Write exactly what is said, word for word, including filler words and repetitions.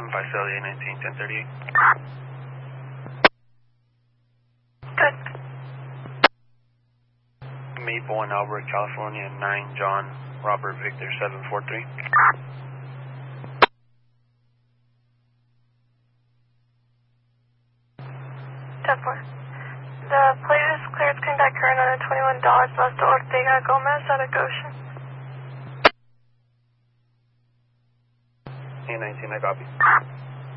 by Sally A nineteen, ten thirty-eight. Good. Maple in Albert, California, nine John Robert Victor seven four three. ten four. The plate is cleared to conduct current on twenty-one dollars west of Ortega Gomez out of Goshen. A nineteen, I copy.